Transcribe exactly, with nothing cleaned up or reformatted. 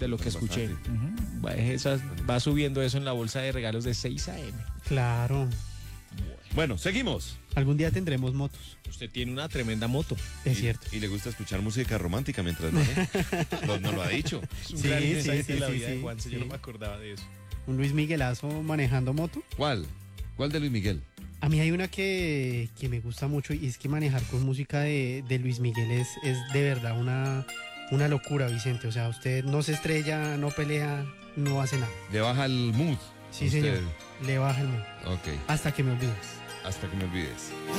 de lo que Es escuché. bastante. Uh-huh. va, esas, va subiendo eso en la bolsa de regalos de seis a eme. Claro. Bueno, seguimos. Algún día tendremos motos. Usted tiene una tremenda moto. Es y, cierto. Y le gusta escuchar música romántica mientras maneja. Lo- no lo ha dicho. Es un Sí, gran sí, insight sí, de la sí, vida de sí, Juanse, yo sí. no me acordaba de eso. Un Luis Miguelazo manejando moto. ¿Cuál? ¿Cuál de Luis Miguel? A mí hay una que, que me gusta mucho y es que manejar con música de, de Luis Miguel es, es de verdad una, una locura, Vicente. O sea, usted no se estrella, no pelea, no hace nada. Le baja el mood. Sí, Usted. señor. Le baja el mundo. Ok, Hasta que me olvides. hasta que me olvides.